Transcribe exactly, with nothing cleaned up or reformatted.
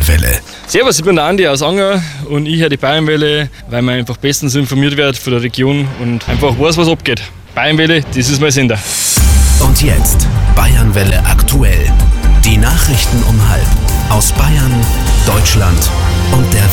Bayernwelle. Servus, ich bin der Andi aus Anger und ich höre die Bayernwelle, weil man einfach bestens informiert wird von der Region und einfach weiß, was abgeht. Bayernwelle, das ist mein Sender. Und jetzt Bayernwelle aktuell. Die Nachrichten um halb aus Bayern, Deutschland und der Welt.